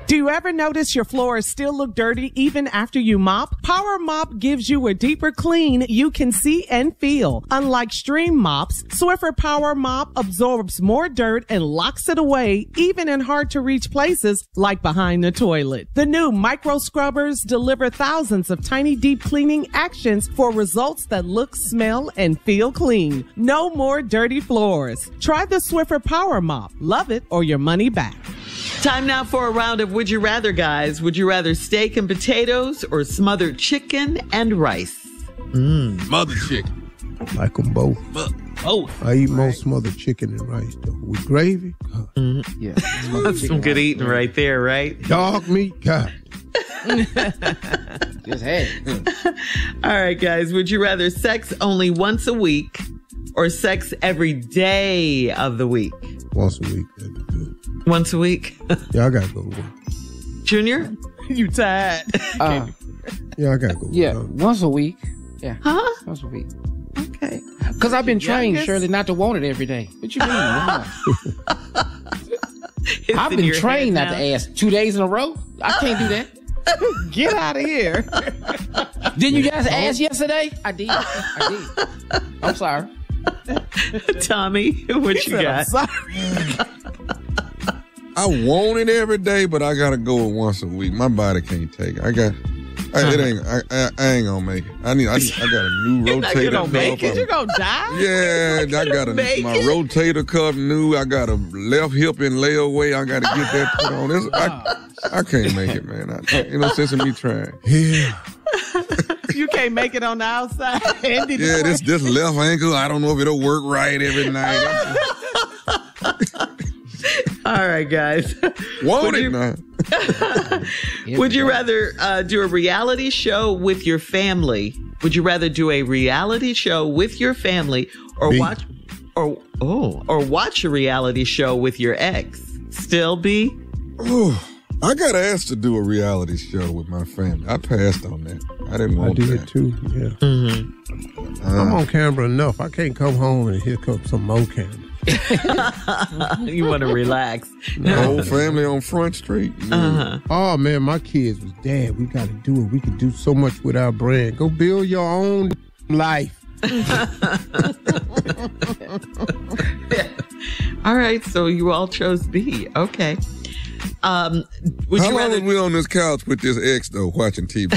Do you ever notice your floors still look dirty even after you mop? Power Mop gives you a deeper clean you can see and feel. Unlike Stream mops, Swiffer Power Mop absorbs more dirt and locks it away even in hard-to-reach places like behind the toilet. The new micro scrubbers deliver thousands of tiny deep cleaning actions for results that look, smell, and feel clean. No more dirty floors. Try the Swiffer Power Mop. Love it or your money back. Time now for a round of Would You Rather, guys. Would you rather steak and potatoes or smothered chicken and rice? Smothered chicken. Like them both. Both. I eat more smothered chicken and rice, though. With gravy, God. Yeah. That's some good eating right there, right? Dog meat, God. Just had it. All right, guys. Would you rather sex only once a week or sex every day of the week? Once a week, that'd be good. Once a week? Yeah, I gotta go to work. Junior? You tired? Yeah, I gotta go. Yeah, once a week. Yeah. Huh? Once a week. Okay. Because I've been trained, Youngest? Shirley, not to want it every day. What you mean? Why? It's I've in been your trained head not now. to ask 2 days in a row. I can't do that. Get out of here. Didn't you guys ask yesterday? I did. I'm sorry. Tommy, what you I'm got? sorry. I want it every day, but I gotta go it once a week. My body can't take it. I ain't gonna make it. I got a new rotator You're gonna cuff. make it? You're going to die? Yeah, I got make my it? rotator cuff new. I got a left hip in layaway. I got to get that put on. I can't make it, man. Ain't no sense in me trying. Yeah. You can't make it on the outside. Yeah, this left ankle, I don't know if it'll work right every night. All right, guys. Want it now. Would you rather do a reality show with your family? Would you rather do a reality show with your family or B. watch a reality show with your ex? Still B? Ooh, I got asked to do a reality show with my family. I passed on that. I didn't I want did that. too, yeah. I'm on camera enough. I can't come home and here comes some more camera. You want to relax. The whole family on Front Street. Oh, man, my kids was, Dad, we got to do it. We can do so much with our brand. Go build your own life. All right, so you all chose B. Okay. Would How you long rather was we on this couch with this ex, though, watching TV?